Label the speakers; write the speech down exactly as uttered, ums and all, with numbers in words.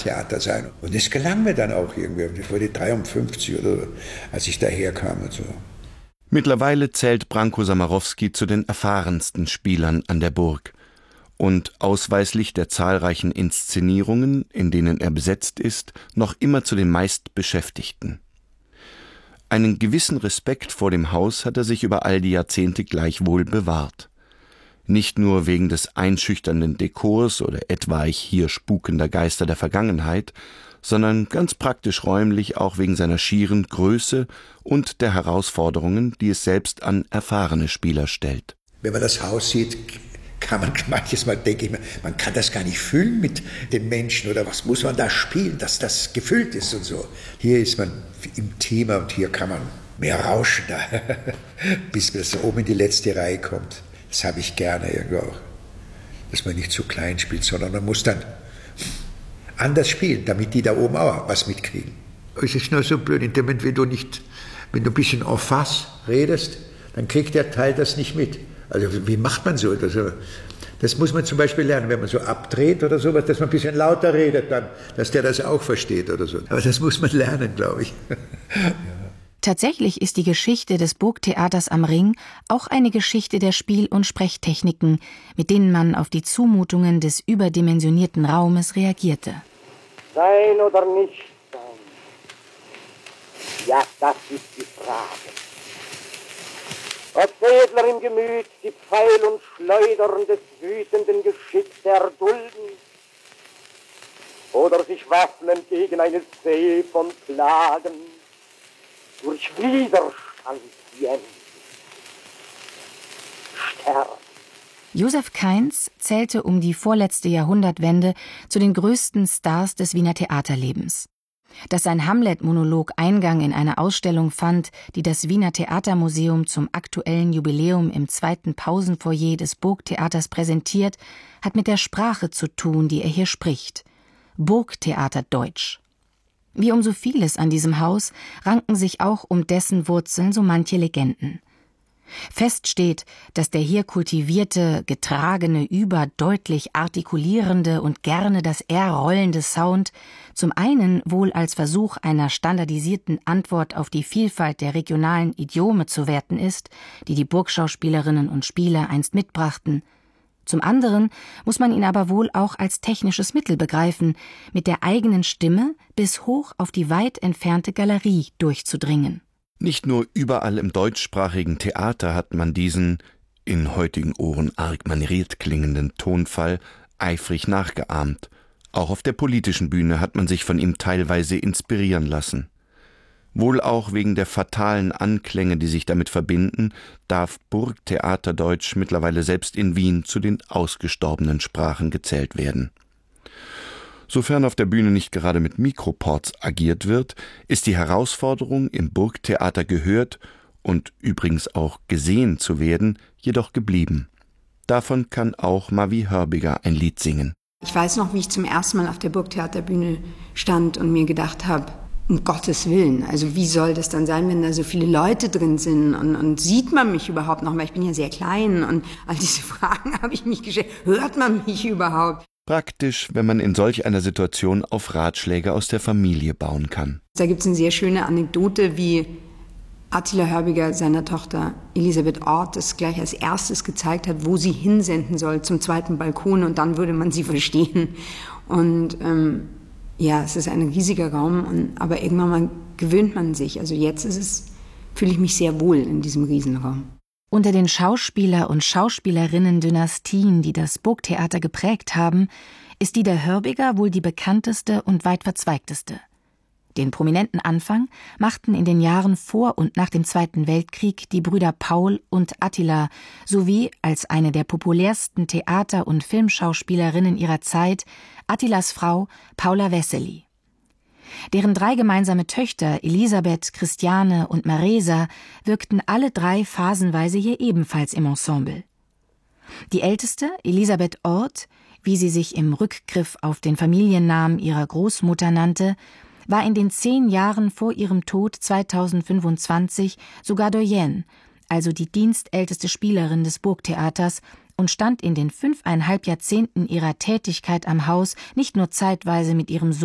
Speaker 1: Stadttheater sein. Und das gelang mir dann auch irgendwie. Ich wurde dreiundfünfzig oder so, als ich daherkam und so.
Speaker 2: Mittlerweile zählt Branko Samarowski zu den erfahrensten Spielern an der Burg. Und ausweislich der zahlreichen Inszenierungen, in denen er besetzt ist, noch immer zu den meistbeschäftigten. Einen gewissen Respekt vor dem Haus hat er sich über all die Jahrzehnte gleichwohl bewahrt. Nicht nur wegen des einschüchternden Dekors oder etwaig hier spukender Geister der Vergangenheit, sondern ganz praktisch räumlich auch wegen seiner schieren Größe und der Herausforderungen, die es selbst an erfahrene Spieler stellt.
Speaker 1: Wenn man das Haus sieht, kann man manches Mal denken, man kann das gar nicht füllen mit den Menschen oder was muss man da spielen, dass das gefüllt ist und so. Hier ist man im Thema und hier kann man mehr rauschen, da, bis man so oben in die letzte Reihe kommt. Das habe ich gerne irgendwo auch, dass man nicht zu klein spielt, sondern man muss dann anders spielen, damit die da oben auch was mitkriegen. Es ist nur so blöd, in dem Moment, wenn du nicht, wenn du ein bisschen en face redest, dann kriegt der Teil das nicht mit. Also wie macht man so etwas? Das muss man zum Beispiel lernen, wenn man so abdreht oder sowas, dass man ein bisschen lauter redet, dann, dass der das auch versteht oder so. Aber das muss man lernen, glaube ich. Ja.
Speaker 3: Tatsächlich ist die Geschichte des Burgtheaters am Ring auch eine Geschichte der Spiel- und Sprechtechniken, mit denen man auf die Zumutungen des überdimensionierten Raumes reagierte.
Speaker 4: Sein oder nicht sein? Ja, das ist die Frage. Ob Edler im Gemüt die Pfeil und Schleudern des wütenden Geschicks erdulden oder sich waffnen gegen eine See von Klagen durch Widerstand jämmen. Sterben.
Speaker 3: Josef Kainz zählte um die vorletzte Jahrhundertwende zu den größten Stars des Wiener Theaterlebens. Dass sein Hamlet-Monolog Eingang in eine Ausstellung fand, die das Wiener Theatermuseum zum aktuellen Jubiläum im zweiten Pausenfoyer des Burgtheaters präsentiert, hat mit der Sprache zu tun, die er hier spricht. Burgtheaterdeutsch. Wie um so vieles an diesem Haus ranken sich auch um dessen Wurzeln so manche Legenden. Fest steht, dass der hier kultivierte, getragene, überdeutlich artikulierende und gerne das R rollende Sound zum einen wohl als Versuch einer standardisierten Antwort auf die Vielfalt der regionalen Idiome zu werten ist, die die Burgschauspielerinnen und Spieler einst mitbrachten. Zum anderen muss man ihn aber wohl auch als technisches Mittel begreifen, mit der eigenen Stimme bis hoch auf die weit entfernte Galerie durchzudringen.
Speaker 2: Nicht nur überall im deutschsprachigen Theater hat man diesen, in heutigen Ohren arg manieriert klingenden Tonfall eifrig nachgeahmt. Auch auf der politischen Bühne hat man sich von ihm teilweise inspirieren lassen. Wohl auch wegen der fatalen Anklänge, die sich damit verbinden, darf Burgtheaterdeutsch mittlerweile selbst in Wien zu den ausgestorbenen Sprachen gezählt werden. Sofern auf der Bühne nicht gerade mit Mikroports agiert wird, ist die Herausforderung, im Burgtheater gehört und übrigens auch gesehen zu werden, jedoch geblieben. Davon kann auch Mavi Hörbiger ein Lied singen.
Speaker 5: Ich weiß noch, wie ich zum ersten Mal auf der Burgtheaterbühne stand und mir gedacht habe, um Gottes Willen, also wie soll das dann sein, wenn da so viele Leute drin sind und, und sieht man mich überhaupt noch, weil ich bin ja sehr klein und all diese Fragen habe ich mich gestellt, hört man mich überhaupt?
Speaker 2: Praktisch, wenn man in solch einer Situation auf Ratschläge aus der Familie bauen kann.
Speaker 5: Da gibt es eine sehr schöne Anekdote, wie Attila Hörbiger seiner Tochter Elisabeth Orth das gleich als erstes gezeigt hat, wo sie hinsenden soll zum zweiten Balkon und dann würde man sie verstehen. Und ähm, ja, es ist ein riesiger Raum, und, aber irgendwann mal gewöhnt man sich. Also jetzt ist es, fühle ich mich sehr wohl in diesem Riesenraum.
Speaker 3: Unter den Schauspieler- und Schauspielerinnen-Dynastien, die das Burgtheater geprägt haben, ist die der Hörbiger wohl die bekannteste und weit verzweigteste. Den prominenten Anfang machten in den Jahren vor und nach dem Zweiten Weltkrieg die Brüder Paul und Attila sowie als eine der populärsten Theater- und Filmschauspielerinnen ihrer Zeit Attilas Frau Paula Wessely. Deren drei gemeinsame Töchter Elisabeth, Christiane und Maresa wirkten alle drei phasenweise hier ebenfalls im Ensemble. Die älteste, Elisabeth Orth, wie sie sich im Rückgriff auf den Familiennamen ihrer Großmutter nannte, war in den zehn Jahren vor ihrem Tod zweitausendfünfundzwanzig sogar Doyenne, also die dienstälteste Spielerin des Burgtheaters, und stand in den fünfeinhalb Jahrzehnten ihrer Tätigkeit am Haus nicht nur zeitweise mit ihrem Sohn